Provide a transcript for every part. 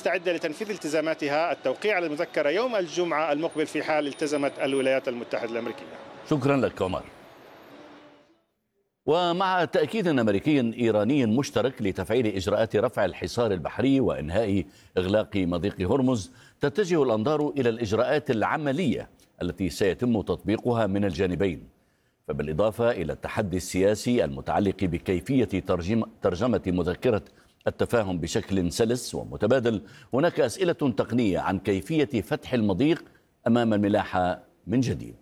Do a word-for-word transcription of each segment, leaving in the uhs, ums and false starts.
مستعدة لتنفيذ التزاماتها التوقيع على المذكرة يوم الجمعة المقبل في حال التزمت الولايات المتحدة الأمريكية. شكرا لك عمر. ومع تأكيد أمريكي إيراني مشترك لتفعيل إجراءات رفع الحصار البحري وإنهاء إغلاق مضيق هرمز، تتجه الأنظار إلى الإجراءات العملية التي سيتم تطبيقها من الجانبين. فبالإضافة إلى التحدي السياسي المتعلق بكيفية ترجمة, ترجمة مذكرة التفاهم بشكل سلس ومتبادل، هناك أسئلة تقنية عن كيفية فتح المضيق أمام الملاحة من جديد.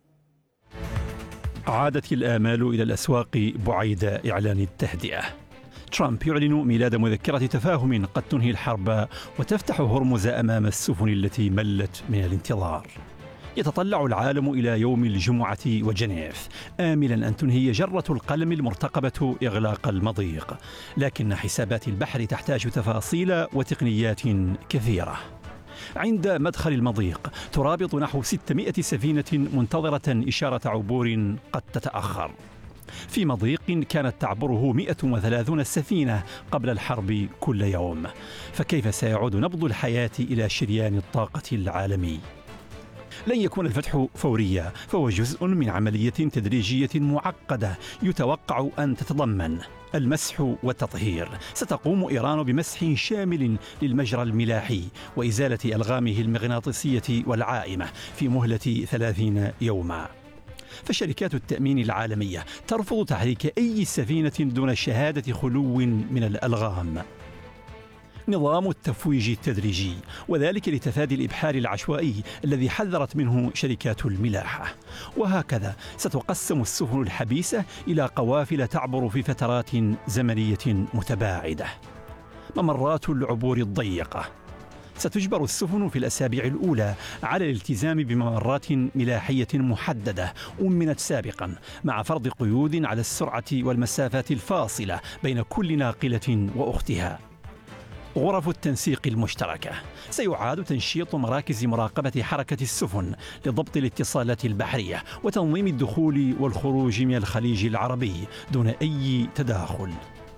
عادت الآمال إلى الأسواق بعيد إعلان التهدئة. ترامب يعلن ميلاد مذكرة تفاهم قد تنهي الحرب وتفتح هرمز أمام السفن التي ملت من الانتظار. يتطلع العالم إلى يوم الجمعة وجنيف آملا أن تنهي جرة القلم المرتقبة إغلاق المضيق، لكن حسابات البحر تحتاج تفاصيل وتقنيات كثيرة. عند مدخل المضيق ترابط نحو ستمائة سفينة منتظرة إشارة عبور قد تتأخر، في مضيق كانت تعبره مئة وثلاثين سفينة قبل الحرب كل يوم. فكيف سيعود نبض الحياة إلى شريان الطاقة العالمي؟ لن يكون الفتح فوريا، فهو جزء من عملية تدريجية معقدة يتوقع أن تتضمن المسح والتطهير. ستقوم إيران بمسح شامل للمجرى الملاحي وإزالة ألغامه المغناطيسية والعائمة في مهلة ثلاثين يوما. فشركات التأمين العالمية ترفض تحريك أي سفينة دون شهادة خلو من الألغام. نظام التفويج التدريجي، وذلك لتفادي الإبحار العشوائي الذي حذرت منه شركات الملاحة. وهكذا ستقسم السفن الحبيسة إلى قوافل تعبر في فترات زمنية متباعدة. ممرات العبور الضيقة، ستجبر السفن في الأسابيع الأولى على الالتزام بممرات ملاحية محددة أمنت سابقا، مع فرض قيود على السرعة والمسافات الفاصلة بين كل ناقلة وأختها. غرف التنسيق المشتركة، سيعاد تنشيط مراكز مراقبة حركة السفن لضبط الاتصالات البحرية وتنظيم الدخول والخروج من الخليج العربي دون أي تداخل.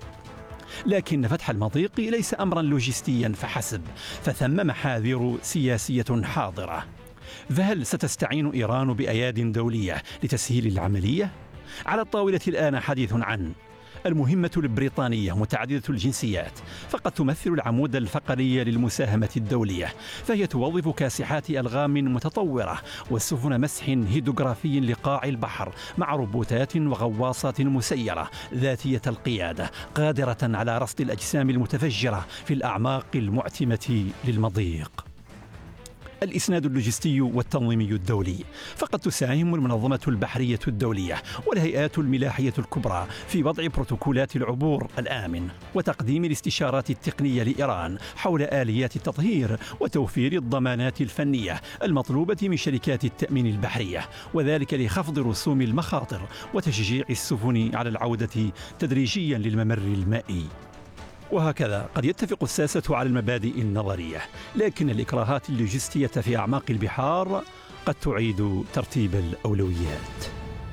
لكن فتح المضيق ليس أمرا لوجستيا فحسب، فثم محاذير سياسية حاضرة. فهل ستستعين إيران بأياد دولية لتسهيل العملية؟ على الطاولة الآن حديث عن المهمة البريطانية متعددة الجنسيات، فقد تمثل العمود الفقري للمساهمة الدولية، فهي توظف كاسحات ألغام متطورة وسفن مسح هيدروغرافي لقاع البحر مع روبوتات وغواصات مسيرة ذاتية القيادة قادرة على رصد الأجسام المتفجرة في الأعماق المعتمة للمضيق. الإسناد اللوجستي والتنظيمي الدولي، فقد تساهم المنظمة البحرية الدولية والهيئات الملاحية الكبرى في وضع بروتوكولات العبور الآمن وتقديم الاستشارات التقنية لإيران حول آليات التطهير وتوفير الضمانات الفنية المطلوبة من شركات التأمين البحرية، وذلك لخفض رسوم المخاطر وتشجيع السفن على العودة تدريجيا للممر المائي. وهكذا قد يتفق الساسة على المبادئ النظرية، لكن الإكراهات اللوجستية في أعماق البحار قد تعيد ترتيب الأولويات.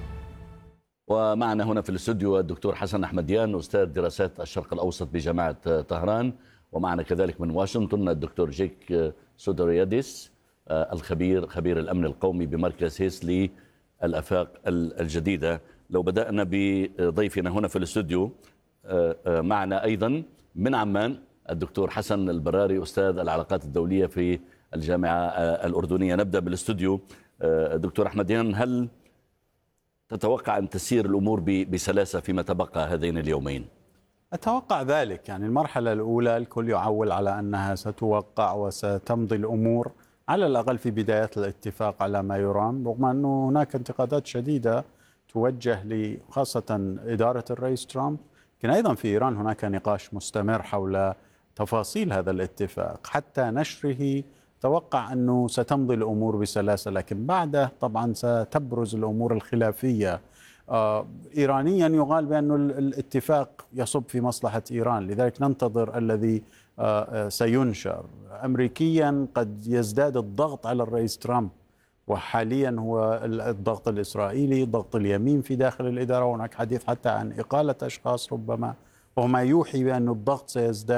ومعنا هنا في الاستوديو الدكتور حسن أحمديان، أستاذ دراسات الشرق الأوسط بجامعة طهران، ومعنا كذلك من واشنطن الدكتور جيك سودورياديس الخبير خبير الأمن القومي بمركز هيس للآفاق الجديدة. لو بدأنا بضيفنا هنا في الاستوديو، معنا أيضا من عمان الدكتور حسن البراري أستاذ العلاقات الدولية في الجامعة الأردنية. نبدأ بالاستوديو. دكتور أحمديان، هل تتوقع أن تسير الأمور بسلاسة فيما تبقى هذين اليومين؟ أتوقع ذلك. يعني المرحلة الأولى الكل يعول على أنها ستوقع وستمضي الأمور على الأقل في بداية الاتفاق على ما يرام، رغم أنه هناك انتقادات شديدة توجه خاصة إدارة الرئيس ترامب. لكن أيضا في إيران هناك نقاش مستمر حول تفاصيل هذا الاتفاق. حتى نشره توقع أنه ستمضي الأمور بسلاسة، لكن بعده طبعا ستبرز الأمور الخلافية. آه إيرانيا يقال بأن الاتفاق يصب في مصلحة إيران، لذلك ننتظر الذي آه سينشر. أمريكيا قد يزداد الضغط على الرئيس ترامب، وحاليا هو الضغط الإسرائيلي، ضغط اليمين في داخل الإدارة، وهناك حديث حتى عن إقالة أشخاص ربما، وما يوحي بأن الضغط سيزداد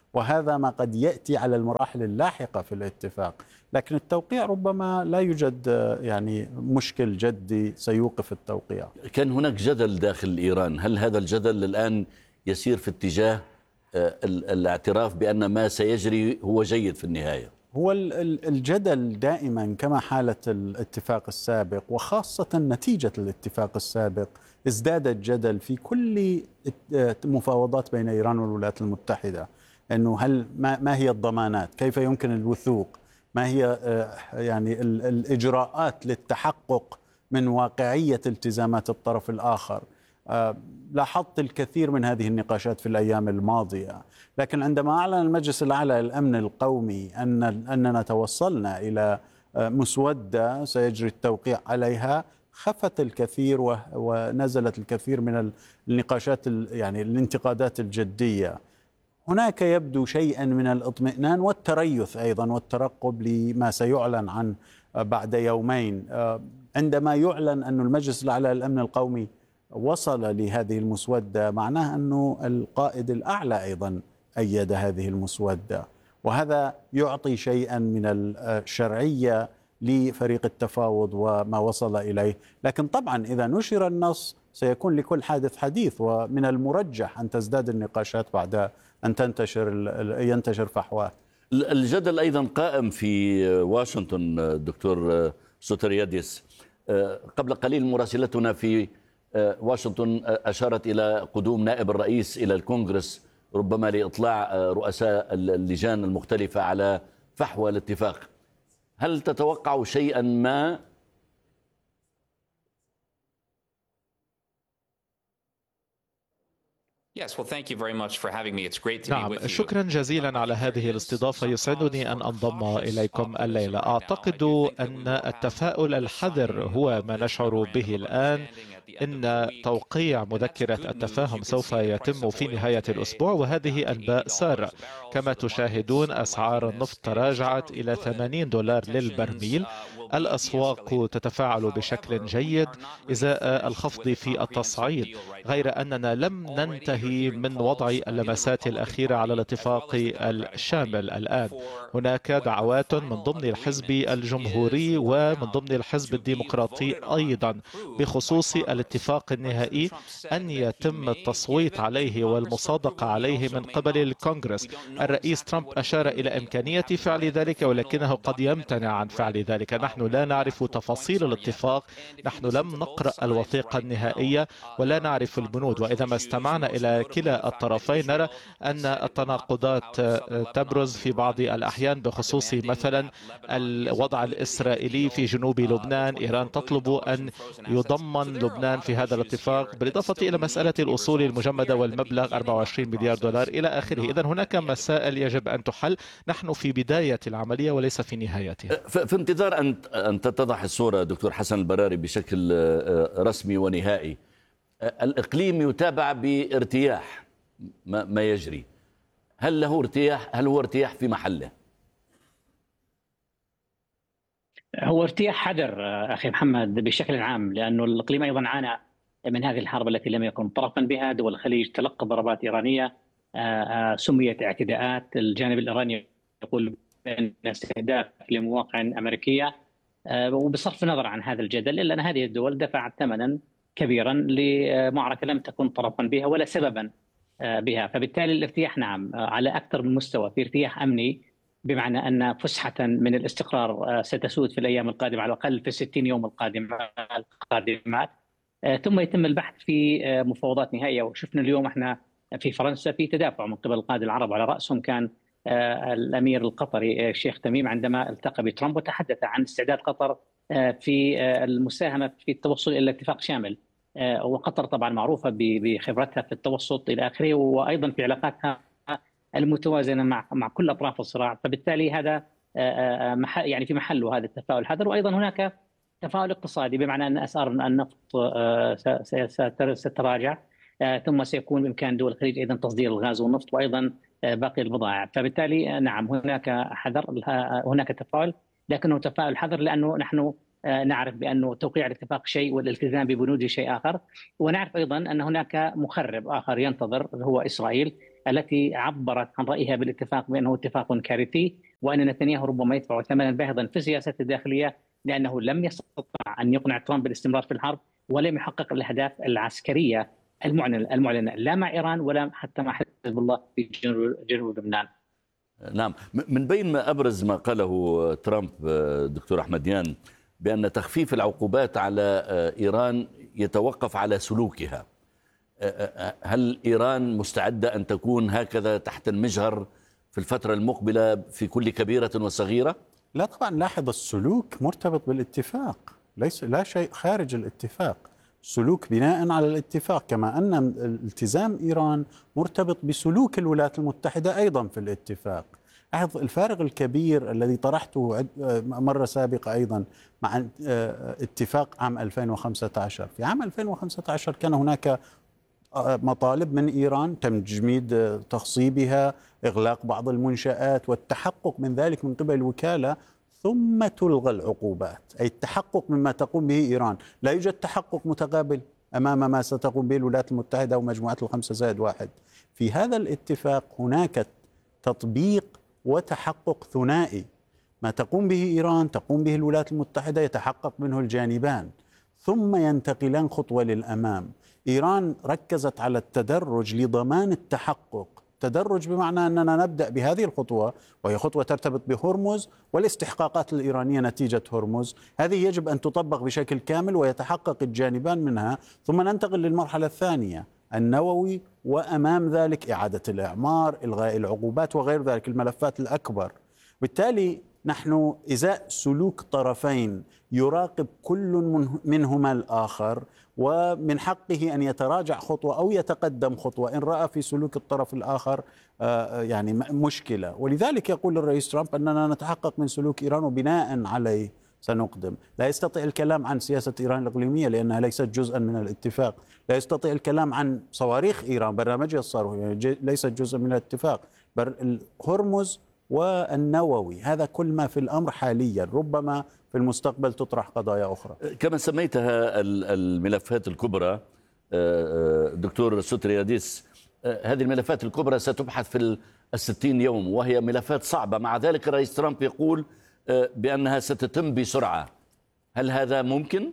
وهذا ما قد يأتي على المراحل اللاحقة في الاتفاق. لكن التوقيع ربما لا يوجد يعني مشكل جدي سيوقف التوقيع. كان هناك جدل داخل إيران، هل هذا الجدل الآن يسير في اتجاه الاعتراف بأن ما سيجري هو جيد في النهاية؟ هو الجدل دائما كما حالة الاتفاق السابق، وخاصة نتيجة الاتفاق السابق ازداد الجدل في كل مفاوضات بين إيران والولايات المتحدة، أنه هل ما, ما هي الضمانات، كيف يمكن الوثوق، ما هي يعني الإجراءات للتحقق من واقعية التزامات الطرف الآخر. لاحظت الكثير من هذه النقاشات في الأيام الماضية، لكن عندما أعلن المجلس الأعلى للأمن القومي أن أننا توصلنا إلى مسودة سيجري التوقيع عليها، خفت الكثير ونزلت الكثير من النقاشات يعني الانتقادات الجدية. هناك يبدو شيئا من الاطمئنان والتريث أيضا والترقب لما سيعلن عن بعد يومين، عندما يعلن أن المجلس الأعلى للأمن القومي وصل لهذه المسودة، معناه أنه القائد الأعلى أيضا أيد هذه المسودة، وهذا يعطي شيئا من الشرعية لفريق التفاوض وما وصل إليه. لكن طبعا إذا نشر النص سيكون لكل حادث حديث، ومن المرجح أن تزداد النقاشات بعد أن تنتشر ينتشر فحواه. الجدل أيضا قائم في واشنطن دكتور سوترياديس. قبل قليل مراسلتنا في واشنطن أشارت إلى قدوم نائب الرئيس إلى الكونغرس ربما لإطلاع رؤساء اللجان المختلفة على فحوى الاتفاق. هل تتوقع شيئا ما؟ نعم، شكرا جزيلا على هذه الاستضافة، يسعدني أن أنضم إليكم الليلة. أعتقد أن التفاؤل الحذر هو ما نشعر به الآن، إن توقيع مذكرة التفاهم سوف يتم في نهاية الأسبوع، وهذه أنباء سارة. كما تشاهدون أسعار النفط تراجعت إلى ثمانين دولار للبرميل، الأسواق تتفاعل بشكل جيد إزاء الخفض في التصعيد، غير أننا لم ننتهي من وضع اللمسات الأخيرة على الاتفاق الشامل. الآن هناك دعوات من ضمن الحزب الجمهوري ومن ضمن الحزب الديمقراطي أيضا بخصوص الاتفاق النهائي أن يتم التصويت عليه والمصادقة عليه من قبل الكونغرس. الرئيس ترامب أشار إلى إمكانية فعل ذلك، ولكنه قد يمتنع عن فعل ذلك. نحن لا نعرف تفاصيل الاتفاق، نحن لم نقرأ الوثيقة النهائية ولا نعرف البنود، وإذا ما استمعنا إلى كلا الطرفين نرى أن التناقضات تبرز في بعض الأحيان بخصوص مثلا الوضع الإسرائيلي في جنوب لبنان. إيران تطلب أن يضمن لبنان في هذا الاتفاق، بالإضافة إلى مسألة الأصول المجمدة والمبلغ أربعة وعشرين مليار دولار إلى آخره. إذن هناك مسائل يجب أن تحل، نحن في بداية العملية وليس في نهايتها. في انتظار أن أن تتضح الصورة دكتور حسن البراري بشكل رسمي ونهائي، الإقليم يتابع بارتياح ما يجري، هل له ارتياح؟ هل هو ارتياح في محله؟ هو ارتياح حذر أخي محمد بشكل عام، لأنه الإقليم أيضا عانى من هذه الحرب التي لم يكن طرفا بها. دول الخليج تلقى ضربات إيرانية سميت اعتداءات، الجانب الإيراني يقول بأن استهداف لمواقع أمريكية، وبصرف النظر عن هذا الجدل إلا أن هذه الدول دفعت ثمنا كبيرا لمعركة لم تكن طرفا بها ولا سببا بها. فبالتالي الارتياح نعم على أكثر من مستوى، في ارتياح أمني بمعنى أن فسحة من الاستقرار ستسود في الأيام القادمة على الأقل في الستين يوم القادمات، ثم يتم البحث في مفاوضات نهائية. وشفنا اليوم احنا في فرنسا في تدافع من قبل القادة العرب، على رأسهم كان الأمير القطري الشيخ تميم عندما التقى بترامب وتحدث عن استعداد قطر في المساهمة في التوصل إلى اتفاق شامل، وقطر طبعا معروفة بخبرتها في التوسط إلى آخره، وأيضا في علاقاتها المتوازنة مع مع كل أطراف الصراع. فبالتالي هذا يعني في محله هذا التفاؤل الحذر. وأيضا هناك تفاؤل اقتصادي بمعنى أن أسعار النفط ستتراجع، ثم سيكون بإمكان دول الخليج أيضا تصدير الغاز والنفط وأيضا باقي البضائع. فبالتالي نعم هناك حذر، هناك تفاؤل، لكنه تفاؤل حذر لأنه نحن نعرف بأنه توقيع الاتفاق شيء والالتزام ببنوده شيء آخر، ونعرف أيضا أن هناك مخرب آخر ينتظر هو إسرائيل التي عبرت عن رأيها بالاتفاق بأنه اتفاق كارثي، وأن نتنياهو ربما يدفع ثمنا باهظا في سياسته الداخلية، لأنه لم يستطع أن يقنع ترامب بالاستمرار في الحرب، ولم يحقق الأهداف العسكرية المعلنة المعلنة لا مع إيران ولا حتى مع حزب الله في جنوب, جنوب لبنان. نعم، من بين ما أبرز ما قاله ترامب دكتور أحمديان بأن تخفيف العقوبات على إيران يتوقف على سلوكها. هل إيران مستعدة أن تكون هكذا تحت المجهر في الفترة المقبلة في كل كبيرة وصغيرة؟ لا طبعا، لاحظ السلوك مرتبط بالاتفاق، ليس لا شيء خارج الاتفاق، سلوك بناء على الاتفاق، كما أن التزام إيران مرتبط بسلوك الولايات المتحدة أيضا في الاتفاق. لاحظ الفارق الكبير الذي طرحته مرة سابقة أيضا مع اتفاق عام ألفين وخمسة عشر. في عام ألفين وخمسة عشر كان هناك مطالب من إيران تمجميد تخصيبها، إغلاق بعض المنشآت، والتحقق من ذلك من قبل الوكالة، ثم تلغى العقوبات، أي التحقق مما تقوم به إيران. لا يوجد تحقق متقابل أمام ما ستقوم به الولايات المتحدة ومجموعة الخمسة زائد واحد. في هذا الاتفاق هناك تطبيق وتحقق ثنائي، ما تقوم به إيران تقوم به الولايات المتحدة، يتحقق منه الجانبان ثم ينتقلان خطوة للأمام. إيران ركزت على التدرج لضمان التحقق، تدرج بمعنى أننا نبدأ بهذه الخطوة وهي خطوة ترتبط بهرمز والاستحقاقات الإيرانية نتيجة هرمز، هذه يجب أن تطبق بشكل كامل ويتحقق الجانبان منها، ثم ننتقل للمرحلة الثانية النووي، وأمام ذلك إعادة الإعمار، إلغاء العقوبات وغير ذلك الملفات الأكبر. بالتالي نحن إزاء سلوك طرفين يراقب كل منهما الآخر، ومن حقه أن يتراجع خطوة أو يتقدم خطوة إن رأى في سلوك الطرف الآخر يعني مشكلة. ولذلك يقول الرئيس ترامب أننا نتحقق من سلوك إيران وبناء عليه سنقدم. لا يستطيع الكلام عن سياسة إيران الإقليمية لأنها ليست جزءا من الاتفاق، لا يستطيع الكلام عن صواريخ إيران، برنامجها الصاروخي يعني ليست جزء من الاتفاق، هرمز والنووي، هذا كل ما في الأمر حاليا، ربما في المستقبل تطرح قضايا أخرى. كما سميتها الملفات الكبرى دكتور سوترياديس، هذه الملفات الكبرى ستبحث في الستين يوم، وهي ملفات صعبة. مع ذلك الرئيس ترامب يقول بأنها ستتم بسرعة، هل هذا ممكن؟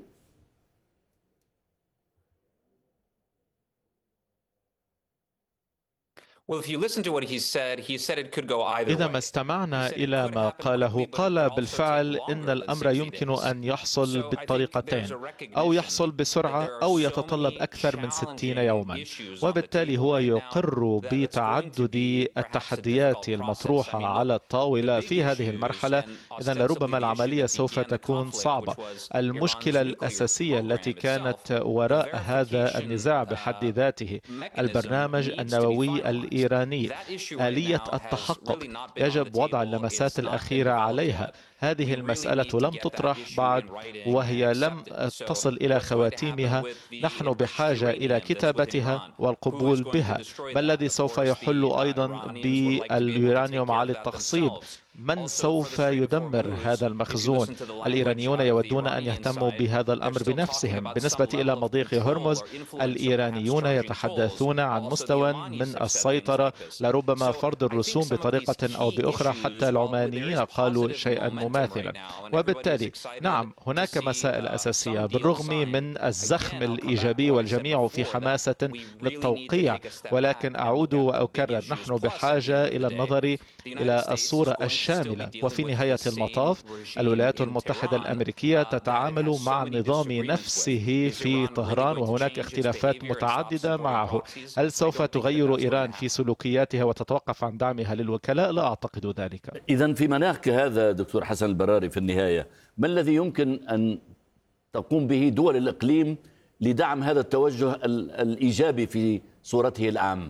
إذا ما استمعنا إلى ما قاله، قال بالفعل إن الأمر يمكن أن يحصل بالطريقتين، أو يحصل بسرعة أو يتطلب أكثر من ستين يوما، وبالتالي هو يقر بتعدد التحديات المطروحة على الطاولة في هذه المرحلة. إذن لربما العملية سوف تكون صعبة. المشكلة الأساسية التي كانت وراء هذا النزاع بحد ذاته البرنامج النووي الإيراني، آلية التحقق، يجب وضع اللمسات الأخيرة عليها. هذه المسألة لم تطرح بعد وهي لم تصل إلى خواتيمها. نحن بحاجة إلى كتابتها والقبول بها. ما الذي سوف يحل أيضا باليورانيوم على التخصيب؟ من سوف يدمر هذا المخزون؟ الإيرانيون يودون أن يهتموا بهذا الأمر بنفسهم. بالنسبة إلى مضيق هرمز، الإيرانيون يتحدثون عن مستوى من السيطرة، لربما فرض الرسوم بطريقة أو بأخرى، حتى العمانيين قالوا شيئا مماثلا. وبالتالي نعم، هناك مسائل أساسية بالرغم من الزخم الإيجابي والجميع في حماسة للتوقيع، ولكن أعود وأكرر، نحن بحاجة إلى النظر إلى الصورة الشاملة. وفي نهاية المطاف الولايات المتحدة الأمريكية تتعامل مع النظام نفسه في طهران، وهناك اختلافات متعددة معه. هل سوف تغير إيران في سلوكياتها وتتوقف عن دعمها للوكلاء؟ لا أعتقد ذلك. إذن في مناخ هذا دكتور حسن البراري، في النهاية ما الذي يمكن أن تقوم به دول الإقليم لدعم هذا التوجه الإيجابي في صورته العام؟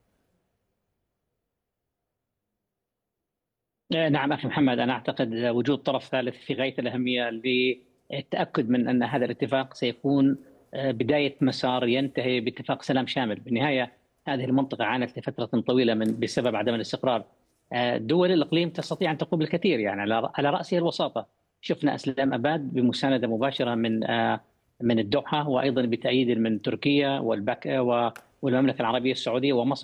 نعم أخي محمد، أنا أعتقد وجود طرف ثالث في غاية الأهمية للتأكد من أن هذا الاتفاق سيكون بداية مسار ينتهي باتفاق سلام شامل. بالنهاية هذه المنطقة عانت لفترة طويلة من بسبب عدم الاستقرار. دول الإقليم تستطيع أن تقوم بالكثير، يعني على رأسها الوساطة. شفنا أسلام أباد بمساندة مباشرة من من الدوحة، وأيضا بتأييد من تركيا والمملكة العربية السعودية ومصر.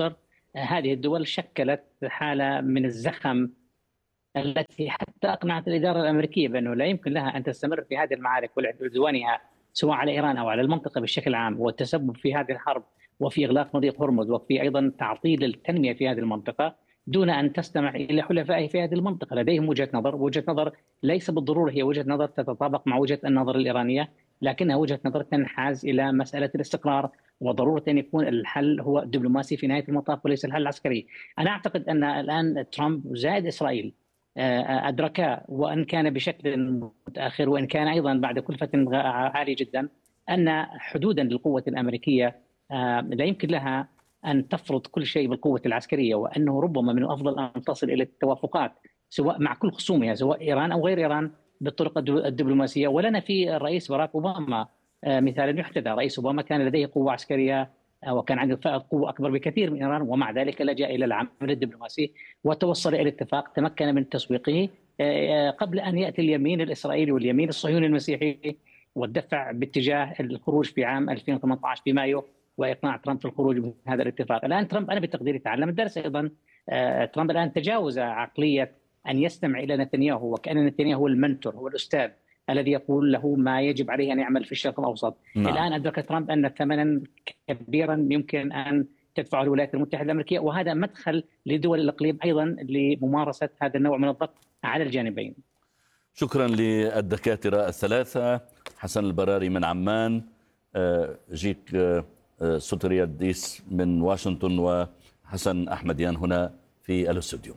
هذه الدول شكلت حالة من الزخم التي حتى أقنعت الإدارة الأمريكية بأنه لا يمكن لها أن تستمر في هذه المعارك والعدوانها سواء على إيران أو على المنطقة بشكل عام، والتسبب في هذه الحرب وفي إغلاق مضيق هرمز وفي أيضا تعطيل التنمية في هذه المنطقة دون أن تستمع إلى حلفائه في هذه المنطقة. لديهم وجهة نظر، وجهة نظر ليس بالضرورة هي وجهة نظر تتطابق مع وجهة النظر الإيرانية، لكنها وجهة نظر تنحاز إلى مسألة الاستقرار وضرورة أن يكون الحل هو دبلوماسي في نهاية المطاف وليس الحل العسكري. أنا أعتقد أن الآن ترامب زائد إسرائيل أدركا، وإن كان بشكل متأخر وإن كان أيضا بعد كلفة عالية جدا، أن حدودا للقوة الأمريكية لا يمكن لها أن تفرض كل شيء بالقوة العسكرية، وأنه ربما من الأفضل أن تصل إلى التوافقات سواء مع كل خصومها سواء إيران أو غير إيران بالطرق الدبلوماسية. ولنا في الرئيس باراك أوباما مثال يحتذى. رئيس أوباما كان لديه قوة عسكرية وكان عنده فائض قوة أكبر بكثير من إيران، ومع ذلك لجأ إلى العمل الدبلوماسي وتوصل إلى اتفاق تمكن من تسويقه قبل أن يأتي اليمين الإسرائيلي واليمين الصهيوني المسيحي والدفع باتجاه الخروج في عام ألفين وثمانية عشر في مايو وإقناع ترامب في الخروج من هذا الاتفاق. الآن ترامب أنا بتقديري تعلم الدرس أيضا. ترامب الآن تجاوز عقلية أن يستمع إلى نتنياهو وكأن نتنياهو هو المنتور، هو الأستاذ الذي يقول له ما يجب عليه أن يعمل في الشرق الأوسط. نعم. الآن أدرك ترامب أن ثمنا كبيرا يمكن أن تدفعه الولايات المتحدة الأمريكية، وهذا مدخل لدول الإقليم أيضا لممارسة هذا النوع من الضغط على الجانبين. شكرا للدكاترة الثلاثة، حسن البراري من عمان، جيك سوترياديس من واشنطن، وحسن أحمديان هنا في الاستوديو.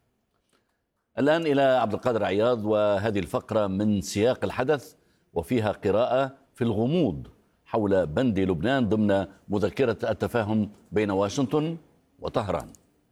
الآن إلى عبد القادر عياض وهذه الفقرة من سياق الحدث، وفيها قراءة في الغموض حول بند لبنان ضمن مذكرة التفاهم بين واشنطن وطهران.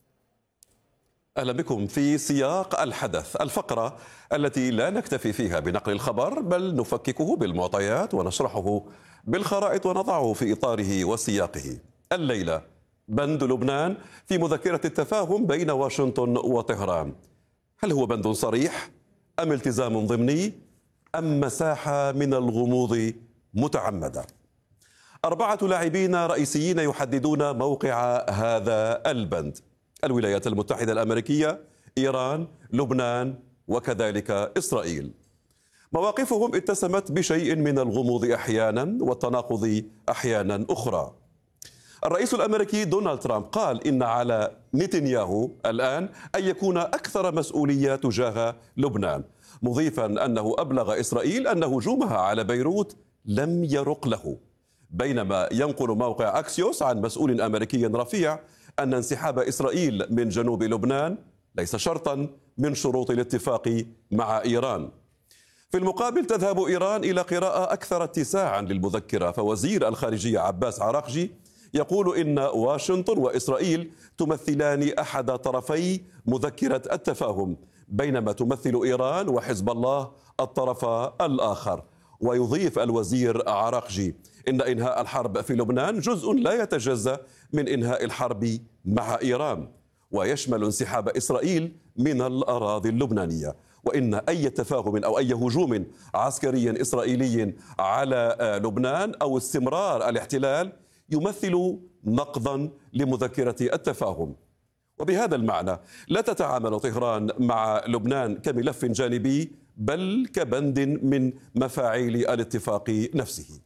أهلا بكم في سياق الحدث، الفقرة التي لا نكتفي فيها بنقل الخبر بل نفككه بالمعطيات ونشرحه بالخرائط ونضعه في إطاره وسياقه. الليلة بند لبنان في مذكرة التفاهم بين واشنطن وطهران، هل هو بند صريح أم التزام ضمني أم مساحة من الغموض متعمدة؟ أربعة لاعبين رئيسيين يحددون موقع هذا البند: الولايات المتحدة الأمريكية، إيران، لبنان، وكذلك إسرائيل. مواقفهم اتسمت بشيء من الغموض أحيانا والتناقض أحيانا أخرى. الرئيس الأمريكي دونالد ترامب قال إن على نتنياهو الآن أن يكون أكثر مسؤولية تجاه لبنان، مضيفا أنه أبلغ إسرائيل أن هجومها على بيروت لم يرق له، بينما ينقل موقع أكسيوس عن مسؤول أمريكي رفيع أن انسحاب إسرائيل من جنوب لبنان ليس شرطا من شروط الاتفاق مع إيران. في المقابل تذهب إيران إلى قراءة أكثر اتساعا للمذكرة، فوزير الخارجية عباس عراقجي يقول إن واشنطن وإسرائيل تمثلان أحد طرفي مذكرة التفاهم، بينما تمثل إيران وحزب الله الطرف الآخر. ويضيف الوزير عراقجي إن إنهاء الحرب في لبنان جزء لا يتجزأ من إنهاء الحرب مع إيران، ويشمل انسحاب إسرائيل من الأراضي اللبنانية، وإن أي تفاهم أو أي هجوم عسكري إسرائيلي على لبنان أو استمرار الاحتلال يمثل نقضا لمذكرة التفاهم. وبهذا المعنى لا تتعامل طهران مع لبنان كملف جانبي بل كبند من مفاعيل الاتفاق نفسه.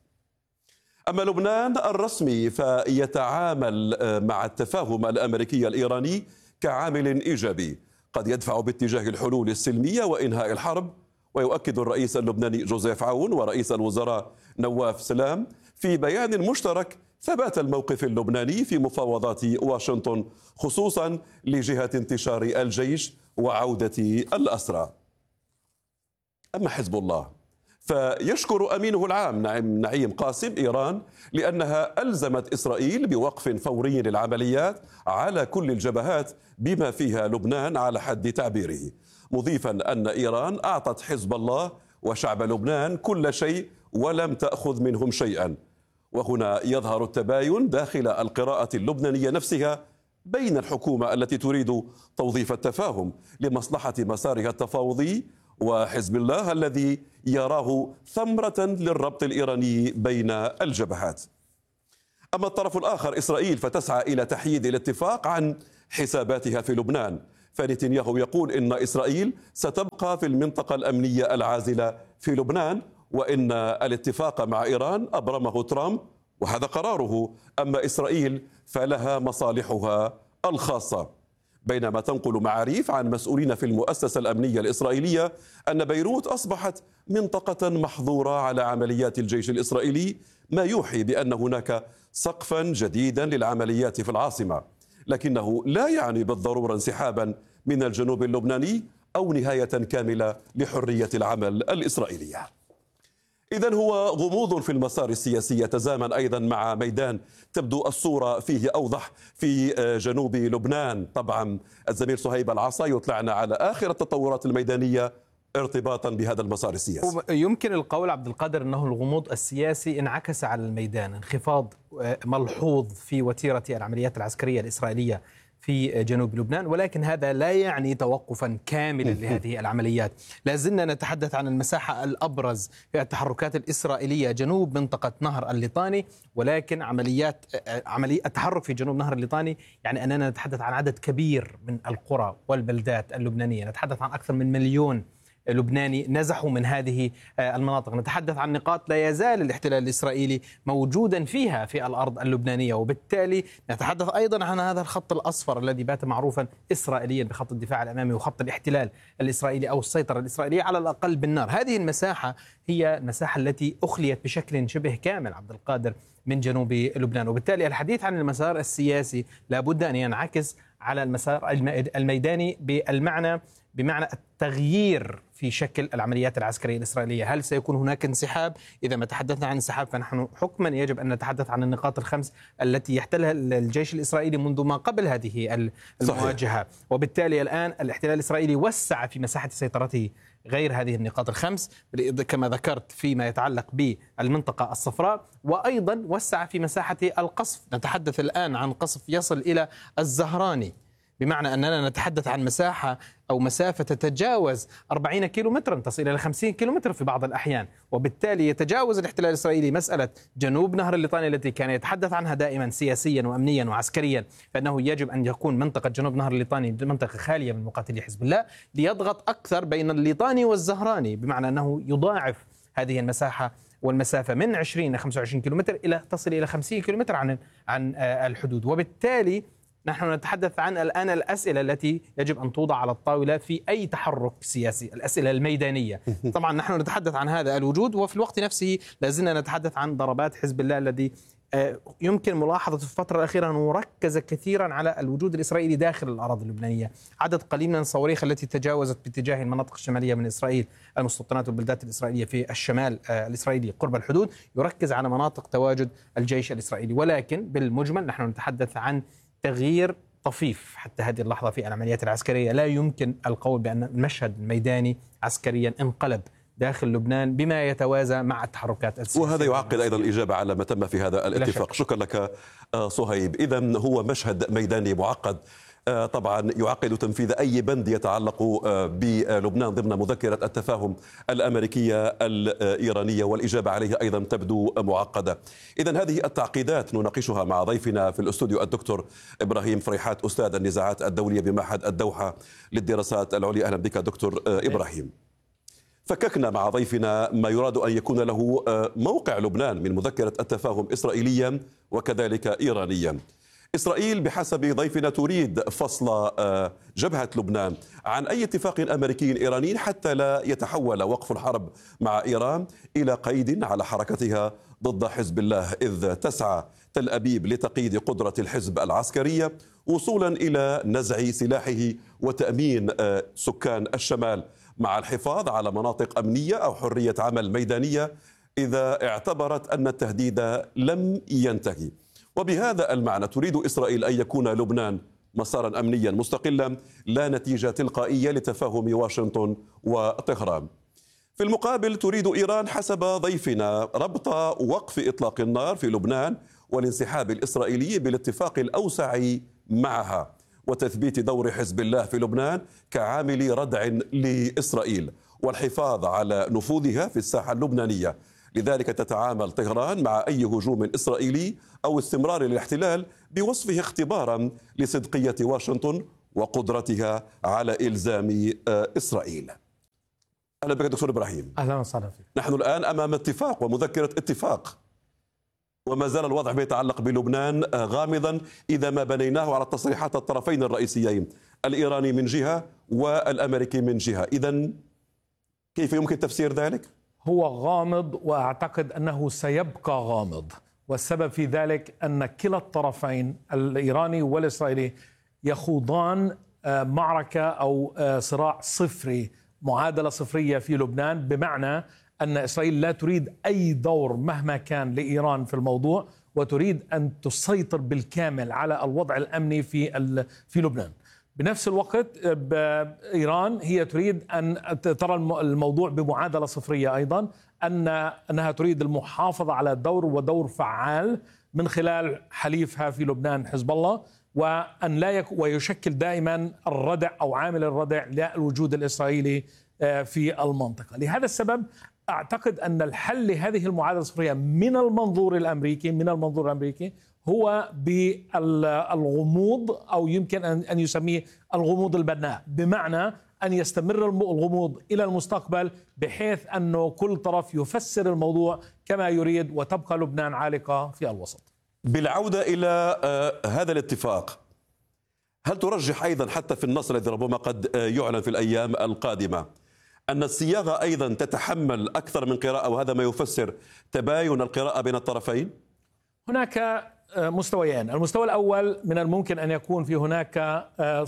أما لبنان الرسمي فيتعامل مع التفاهم الأمريكي الإيراني كعامل إيجابي قد يدفع باتجاه الحلول السلمية وإنهاء الحرب. ويؤكد الرئيس اللبناني جوزيف عون ورئيس الوزراء نواف سلام في بيان مشترك ثبات الموقف اللبناني في مفاوضات واشنطن، خصوصا لجهة انتشار الجيش وعودة الأسرى. أما حزب الله فيشكر أمينه العام نعيم قاسم إيران لأنها ألزمت إسرائيل بوقف فوري للعمليات على كل الجبهات بما فيها لبنان على حد تعبيره، مضيفا أن إيران أعطت حزب الله وشعب لبنان كل شيء ولم تأخذ منهم شيئا. وهنا يظهر التباين داخل القراءة اللبنانية نفسها بين الحكومة التي تريد توظيف التفاهم لمصلحة مسارها التفاوضي وحزب الله الذي يراه ثمرة للربط الإيراني بين الجبهات. أما الطرف الآخر إسرائيل فتسعى إلى تحييد الاتفاق عن حساباتها في لبنان، فنتنياهو يقول إن إسرائيل ستبقى في المنطقة الأمنية العازلة في لبنان، وإن الاتفاق مع إيران أبرمه ترامب وهذا قراره، أما إسرائيل فلها مصالحها الخاصة. بينما تنقل معاريف عن مسؤولين في المؤسسة الأمنية الإسرائيلية أن بيروت أصبحت منطقة محظورة على عمليات الجيش الإسرائيلي، ما يوحي بأن هناك سقفا جديدا للعمليات في العاصمة، لكنه لا يعني بالضرورة انسحابا من الجنوب اللبناني أو نهاية كاملة لحرية العمل الإسرائيلية. إذن هو غموض في المسار السياسي يتزامن أيضا مع ميدان تبدو الصورة فيه أوضح في جنوب لبنان. طبعا الزميل صهيب العصا يطلعنا على آخر التطورات الميدانية ارتباطا بهذا المسار السياسي. يمكن القول عبد القادر أنه الغموض السياسي انعكس على الميدان، انخفاض ملحوظ في وتيرة العمليات العسكرية الإسرائيلية في جنوب لبنان، ولكن هذا لا يعني توقفا كاملا لهذه العمليات. لازلنا نتحدث عن المساحة الأبرز في التحركات الإسرائيلية جنوب منطقة نهر الليطاني، ولكن عمليات عملية التحرك في جنوب نهر الليطاني يعني أننا نتحدث عن عدد كبير من القرى والبلدات اللبنانية، نتحدث عن أكثر من مليون لبناني نزحوا من هذه المناطق. نتحدث عن نقاط لا يزال الاحتلال الإسرائيلي موجودا فيها في الأرض اللبنانية، وبالتالي نتحدث أيضا عن هذا الخط الأصفر الذي بات معروفا إسرائيليا بخط الدفاع الأمامي وخط الاحتلال الإسرائيلي أو السيطرة الإسرائيلية على الأقل بالنار. هذه المساحة هي المساحة التي أخليت بشكل شبه كامل عبد القادر من جنوب لبنان، وبالتالي الحديث عن المسار السياسي لابد أن ينعكس على المسار الميداني بالمعنى بمعنى التغيير في شكل العمليات العسكرية الإسرائيلية. هل سيكون هناك انسحاب؟ إذا ما تحدثنا عن انسحاب فنحن حكما يجب أن نتحدث عن النقاط الخمس التي يحتلها الجيش الإسرائيلي منذ ما قبل هذه المواجهة. صحيح. وبالتالي الآن الاحتلال الإسرائيلي وسع في مساحة سيطرته غير هذه النقاط الخمس كما ذكرت فيما يتعلق بالمنطقة الصفراء، وأيضا وسع في مساحة القصف. نتحدث الآن عن قصف يصل إلى الزهراني، بمعنى أننا نتحدث عن مساحة أو مسافة تتجاوز أربعين كيلومترا تصل إلى خمسين كيلومتر في بعض الأحيان، وبالتالي يتجاوز الاحتلال الإسرائيلي مسألة جنوب نهر الليطاني التي كان يتحدث عنها دائما سياسيا وأمنيا وعسكريا، فإنه يجب أن يكون منطقة جنوب نهر الليطاني منطقة خالية من مقاتلي حزب الله ليضغط أكثر بين الليطاني والزهراني، بمعنى أنه يضاعف هذه المساحة والمسافة من عشرين إلى خمسة وعشرين كيلومتر إلى تصل إلى خمسين كيلومتر عن عن الحدود. وبالتالي نحن نتحدث عن الآن الأسئلة التي يجب أن توضع على الطاولة في أي تحرك سياسي، الأسئلة الميدانية. طبعا نحن نتحدث عن هذا الوجود، وفي الوقت نفسه لازلنا نتحدث عن ضربات حزب الله الذي يمكن ملاحظة في الفترة الأخيرة أنه ركز كثيرا على الوجود الإسرائيلي داخل الأراضي اللبنانية. عدد قليل من الصواريخ التي تجاوزت باتجاه المناطق الشمالية من إسرائيل، المستوطنات والبلدات الإسرائيلية في الشمال الإسرائيلي قرب الحدود، يركز على مناطق تواجد الجيش الإسرائيلي. ولكن بالمجمل نحن نتحدث عن تغيير طفيف حتى هذه اللحظة في العمليات العسكرية. لا يمكن القول بأن المشهد الميداني عسكريا انقلب داخل لبنان بما يتوازى مع التحركات السياسية، وهذا يعقد أيضا الإجابة على ما تم في هذا الاتفاق. شكرا لك صهيب. إذن هو مشهد ميداني معقد طبعا يعقد تنفيذ أي بند يتعلق بلبنان ضمن مذكرة التفاهم الأمريكية الإيرانية، والإجابة عليه أيضا تبدو معقدة. إذن هذه التعقيدات نناقشها مع ضيفنا في الاستوديو الدكتور إبراهيم فريحات، أستاذ النزاعات الدولية بمعهد الدوحة للدراسات العليا. أهلا بك دكتور إبراهيم. فككنا مع ضيفنا ما يراد أن يكون له موقع لبنان من مذكرة التفاهم إسرائيليا وكذلك إيرانيا. إسرائيل بحسب ضيفنا تريد فصل جبهة لبنان عن أي اتفاق أمريكي إيراني حتى لا يتحول وقف الحرب مع إيران إلى قيد على حركتها ضد حزب الله، إذ تسعى تل أبيب لتقييد قدرة الحزب العسكرية وصولا إلى نزع سلاحه وتأمين سكان الشمال، مع الحفاظ على مناطق أمنية أو حرية عمل ميدانية إذا اعتبرت أن التهديد لم ينتهي. وبهذا المعنى تريد إسرائيل أن يكون لبنان مسارا أمنيا مستقلا لا نتيجة تلقائية لتفاهم واشنطن وطهران. في المقابل تريد إيران حسب ضيفنا ربط وقف إطلاق النار في لبنان والانسحاب الإسرائيلي بالاتفاق الأوسع معها، وتثبيت دور حزب الله في لبنان كعامل ردع لإسرائيل والحفاظ على نفوذها في الساحة اللبنانية. لذلك تتعامل طهران مع أي هجوم إسرائيلي أو استمرار للاحتلال بوصفه اختبارا لصدقية واشنطن وقدرتها على إلزام إسرائيل. أهلا بك دكتور إبراهيم. أهلا وسهلا فيك. نحن الآن أمام اتفاق ومذكرة اتفاق، وما زال الوضع بيتعلق بلبنان غامضا إذا ما بنيناه على تصريحات الطرفين الرئيسيين، الإيراني من جهة والأمريكي من جهة. إذن كيف يمكن تفسير ذلك؟ هو غامض، وأعتقد أنه سيبقى غامض، والسبب في ذلك أن كلا الطرفين الإيراني والإسرائيلي يخوضان معركة أو صراع صفري، معادلة صفرية في لبنان، بمعنى أن إسرائيل لا تريد أي دور مهما كان لإيران في الموضوع، وتريد أن تسيطر بالكامل على الوضع الأمني في في لبنان. بنفس الوقت إيران هي تريد أن ترى الموضوع بمعادلة صفرية أيضا، أن أنها تريد المحافظة على دور ودور فعال من خلال حليفها في لبنان حزب الله، وأن لا يك ويشكل دائما الردع أو عامل الردع للوجود الإسرائيلي في المنطقة. لهذا السبب أعتقد أن الحل لهذه المعادلة الصفرية من المنظور الأمريكي من المنظور الأمريكي هو بالغموض، أو يمكن أن يسميه الغموض البناء، بمعنى أن يستمر الغموض إلى المستقبل بحيث أنه كل طرف يفسر الموضوع كما يريد، وتبقى لبنان عالقة في الوسط. بالعودة إلى هذا الاتفاق، هل ترجح أيضا حتى في النص الذي ربما قد يعلن في الأيام القادمة أن الصياغة أيضا تتحمل أكثر من قراءة، وهذا ما يفسر تباين القراءة بين الطرفين؟ هناك مستويين. المستوى الأول، من الممكن أن يكون في هناك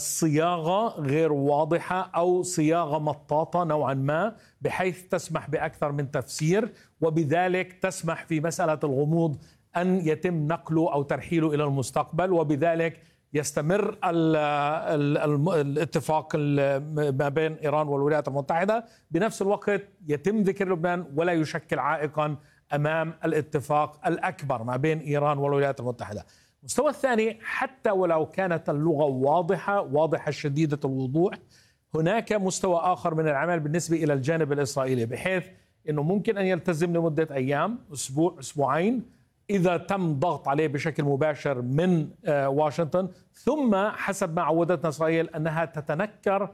صياغة غير واضحة أو صياغة مطاطة نوعا ما، بحيث تسمح بأكثر من تفسير، وبذلك تسمح في مسألة الغموض أن يتم نقله أو ترحيله إلى المستقبل، وبذلك يستمر ال ال ال الاتفاق ما بين إيران والولايات المتحدة، بنفس الوقت يتم ذكر لبنان ولا يشكل عائقا أمام الاتفاق الأكبر ما بين إيران والولايات المتحدة. المستوى الثاني، حتى ولو كانت اللغة واضحة واضحة شديدة الوضوح، هناك مستوى آخر من العمل بالنسبة إلى الجانب الإسرائيلي، بحيث أنه ممكن أن يلتزم لمدة أيام، أسبوع، أسبوعين، إذا تم ضغط عليه بشكل مباشر من واشنطن، ثم حسب ما عودتنا إسرائيل أنها تتنكر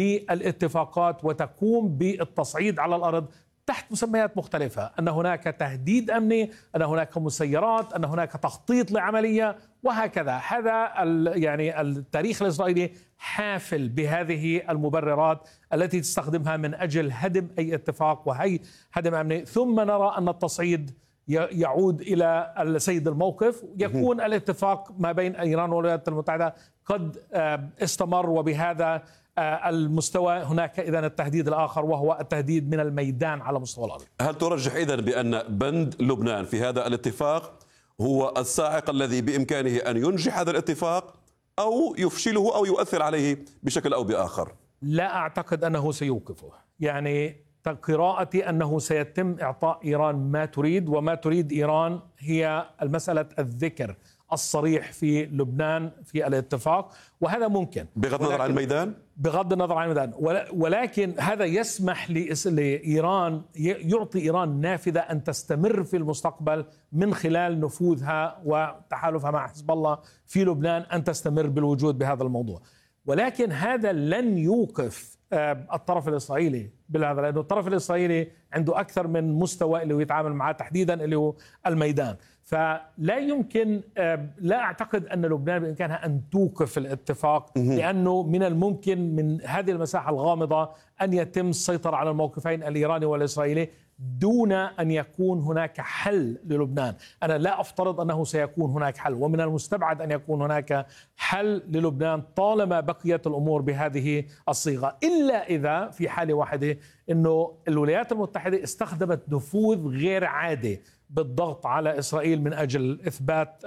للاتفاقات وتقوم بالتصعيد على الأرض تحت مسميات مختلفة، أن هناك تهديد أمني، أن هناك مسيرات، أن هناك تخطيط لعملية، وهكذا. هذا يعني التاريخ الإسرائيلي حافل بهذه المبررات التي تستخدمها من أجل هدم أي اتفاق وهي هدم أمني، ثم نرى أن التصعيد يعود إلى سيد الموقف، يكون الاتفاق ما بين إيران والولايات المتحدة قد استمر، وبهذا المستوى هناك إذن التهديد الآخر، وهو التهديد من الميدان على مستوى الأرض. هل ترجح إذن بأن بند لبنان في هذا الاتفاق هو الصاعق الذي بإمكانه أن ينجح هذا الاتفاق، أو يفشله أو يؤثر عليه بشكل أو بآخر؟ لا أعتقد أنه سيوقفه. يعني قراءتي أنه سيتم إعطاء إيران ما تريد، وما تريد إيران هي المسألة الذكر الصريح في لبنان في الاتفاق، وهذا ممكن بغض النظر عن الميدان بغض النظر عن الميدان ولكن هذا يسمح لإيران، يعطي إيران نافذة أن تستمر في المستقبل من خلال نفوذها وتحالفها مع حزب الله في لبنان، أن تستمر بالوجود بهذا الموضوع. ولكن هذا لن يوقف الطرف الإسرائيلي بالهذا، لأنه الطرف الإسرائيلي عنده أكثر من مستوى اللي هو يتعامل معه، تحديدا اللي هو الميدان. فلا يمكن، لا أعتقد أن لبنان بإمكانها أن توقف الاتفاق، لأنه من الممكن من هذه المساحة الغامضة أن يتم السيطرة على الموقفين الإيراني والإسرائيلي دون أن يكون هناك حل للبنان. أنا لا أفترض أنه سيكون هناك حل، ومن المستبعد أن يكون هناك حل للبنان طالما بقيت الأمور بهذه الصيغة، إلا إذا في حالة واحدة أنه الولايات المتحدة استخدمت نفوذ غير عادي بالضغط على إسرائيل من أجل إثبات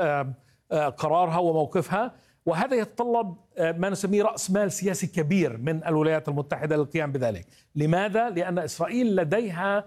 قرارها وموقفها، وهذا يتطلب ما نسميه رأس مال سياسي كبير من الولايات المتحدة للقيام بذلك. لماذا؟ لأن إسرائيل لديها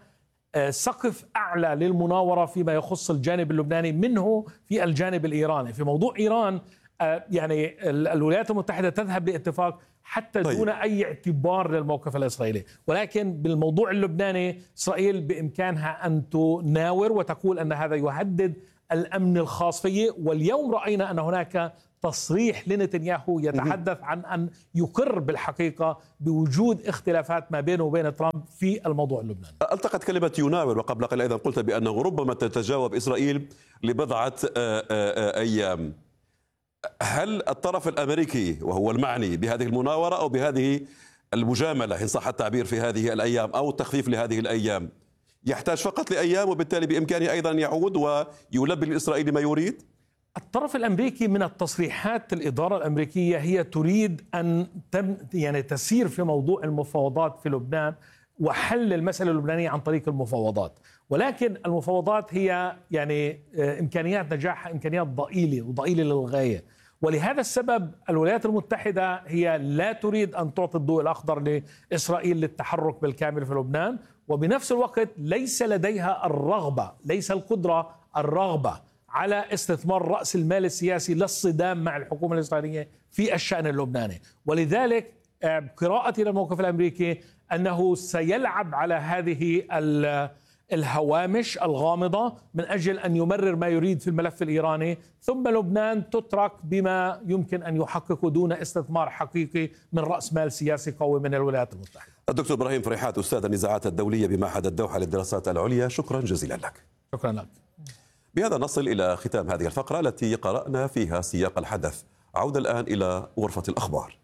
سقف أعلى للمناورة فيما يخص الجانب اللبناني منه في الجانب الإيراني. في موضوع إيران يعني الولايات المتحدة تذهب لاتفاق حتى دون أي اعتبار للموقف الإسرائيلي. ولكن بالموضوع اللبناني إسرائيل بإمكانها أن تناور وتقول أن هذا يهدد الأمن الخاص فيه. واليوم رأينا أن هناك تصريح لنتنياهو يتحدث عن أن يقر بالحقيقة بوجود اختلافات ما بينه وبين ترامب في الموضوع اللبناني. التقت كلمة يناور، وقبل قليل أيضا قلت بأنه ربما تتجاوب إسرائيل لبضعة أيام. هل الطرف الأمريكي وهو المعني بهذه المناورة أو بهذه المجاملة إن صح التعبير في هذه الأيام أو التخفيف لهذه الأيام يحتاج فقط لأيام وبالتالي بإمكانه أيضا يعود ويلبي الإسرائيلي ما يريد؟ الطرف الأمريكي من التصريحات الإدارة الأمريكية هي تريد أن تم يعني تسير في موضوع المفاوضات في لبنان وحل المسألة اللبنانية عن طريق المفاوضات. ولكن المفاوضات هي يعني إمكانيات نجاحها إمكانيات ضئيلة وضئيلة للغاية. ولهذا السبب الولايات المتحدة هي لا تريد أن تعطي الضوء الأخضر لإسرائيل للتحرك بالكامل في لبنان، وبنفس الوقت ليس لديها الرغبة ليس القدرة الرغبة على استثمار رأس المال السياسي للصدام مع الحكومة الإسرائيلية في الشأن اللبناني. ولذلك قراءتي للموقف الأمريكي أنه سيلعب على هذه الهوامش الغامضة من أجل أن يمرر ما يريد في الملف الإيراني، ثم لبنان تترك بما يمكن أن يحقق دون استثمار حقيقي من رأس مال سياسي قوي من الولايات المتحدة. الدكتور إبراهيم فريحات، أستاذ النزاعات الدولية بمعهد الدوحة للدراسات العليا، شكرا جزيلا لك. شكرا لك. بهذا نصل إلى ختام هذه الفقرة التي قرأنا فيها سياق الحدث. عودة الآن إلى غرفة الأخبار.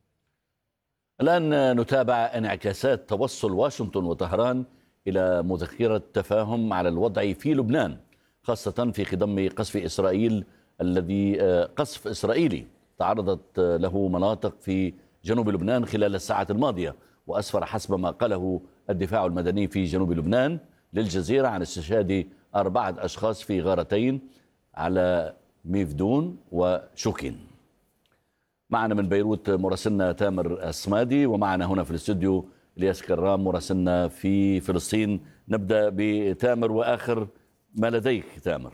الآن نتابع انعكاسات توصل واشنطن وطهران إلى مذكرة تفاهم على الوضع في لبنان، خاصة في خضم قصف إسرائيل الذي قصف إسرائيلي تعرضت له مناطق في جنوب لبنان خلال الساعات الماضية، وأسفر حسب ما قاله الدفاع المدني في جنوب لبنان للجزيرة عن استشهاد أربعة أشخاص في غارتين على ميفدون وشوكين. معنا من بيروت مراسلنا تامر الصمادي، ومعنا هنا في الاستوديو الياس كرام مراسلنا في فلسطين. نبدأ بتامر وآخر ما لديك تامر.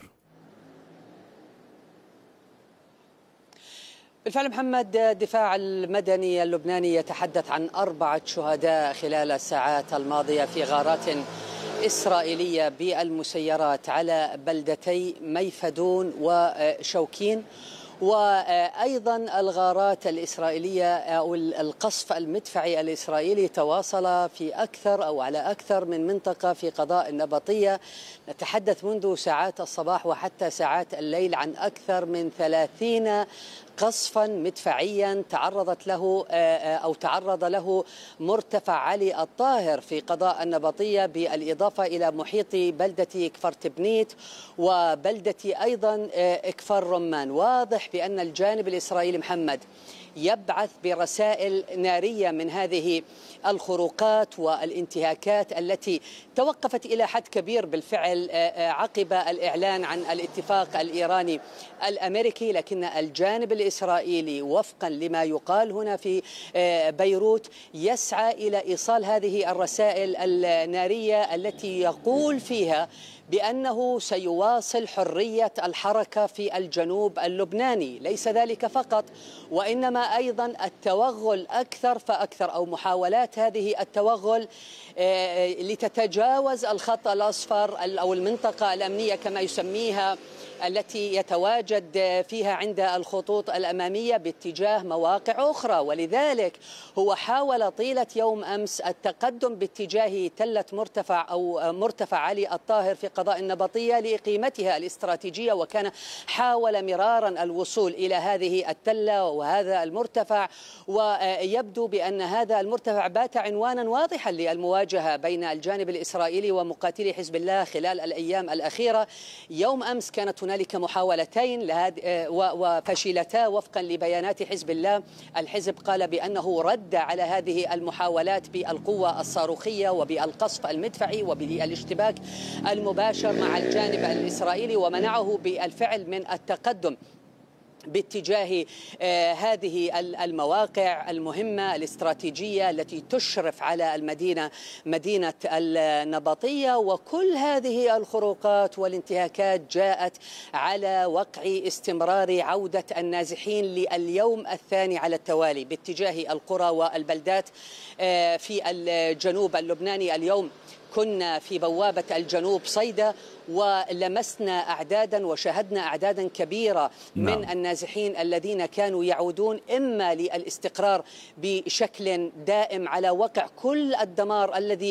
بالفعل محمد، الدفاع المدني اللبناني يتحدث عن أربعة شهداء خلال الساعات الماضية في غارات إسرائيلية بالمسيرات على بلدتي ميفدون وشوكين، وأيضا الغارات الإسرائيلية أو القصف المدفعي الإسرائيلي تواصل في أكثر أو على أكثر من منطقة في قضاء النبطية. نتحدث منذ ساعات الصباح وحتى ساعات الليل عن أكثر من ثلاثين قصفا مدفعيا تعرضت له أو تعرض له مرتفع علي الطاهر في قضاء النبطية، بالإضافة إلى محيط بلدة كفر تبنيت وبلدة أيضا كفر رمان. واضح بأن الجانب الإسرائيلي محمد يبعث برسائل نارية من هذه الخروقات والانتهاكات التي توقفت إلى حد كبير بالفعل عقب الإعلان عن الاتفاق الإيراني الأمريكي، لكن الجانب الإسرائيلي وفقا لما يقال هنا في بيروت يسعى إلى إيصال هذه الرسائل النارية التي يقول فيها بأنه سيواصل حرية الحركة في الجنوب اللبناني. ليس ذلك فقط، وإنما أيضا التوغل أكثر فأكثر أو محاولات هذه التوغل لتتجاوز الخط الأصفر أو المنطقة الأمنية كما يسميها التي يتواجد فيها عند الخطوط الأمامية باتجاه مواقع أخرى. ولذلك هو حاول طيلة يوم أمس التقدم باتجاه تلة مرتفع أو مرتفع علي الطاهر في قضاء النبطية لقيمتها الاستراتيجية، وكان حاول مرارا الوصول إلى هذه التلة وهذا المرتفع، ويبدو بأن هذا المرتفع بات عنوانا واضحا للمواجهة بين الجانب الإسرائيلي ومقاتلي حزب الله خلال الأيام الأخيرة. يوم أمس كانت هنالك محاولتين وفشلتا وفقا لبيانات حزب الله. الحزب قال بأنه رد على هذه المحاولات بالقوة الصاروخية وبالقصف المدفعي وبالاشتباك المباشر مع الجانب الإسرائيلي، ومنعه بالفعل من التقدم باتجاه هذه المواقع المهمة الاستراتيجية التي تشرف على المدينة مدينة النبطية. وكل هذه الخروقات والانتهاكات جاءت على وقع استمرار عودة النازحين لليوم الثاني على التوالي باتجاه القرى والبلدات في الجنوب اللبناني. اليوم كنا في بوابة الجنوب صيدا ولمسنا أعدادا وشاهدنا أعدادا كبيرة من نعم. النازحين الذين كانوا يعودون إما للاستقرار بشكل دائم على وقع كل الدمار الذي